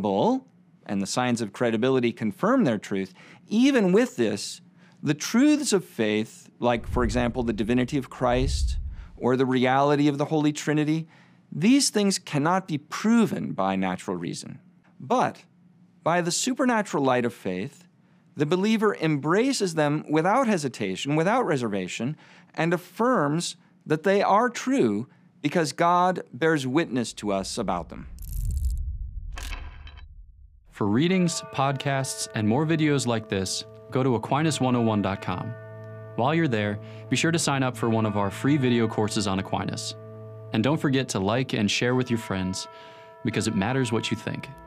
reliable, and the signs of credibility confirm their truth, even with this, the truths of faith, like, for example, the divinity of Christ or the reality of the Holy Trinity, these things cannot be proven by natural reason. But by the supernatural light of faith, the believer embraces them without hesitation, without reservation, and affirms that they are true because God bears witness to us about them. For readings, podcasts, and more videos like this, go to Aquinas101.com. While you're there, be sure to sign up for one of our free video courses on Aquinas. And don't forget to like and share with your friends, because it matters what you think.